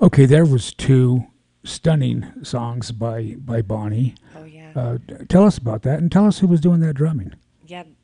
Okay, there was two stunning songs by Bonnie. Oh yeah. Tell us about that, and tell us who was doing that drumming. Yeah,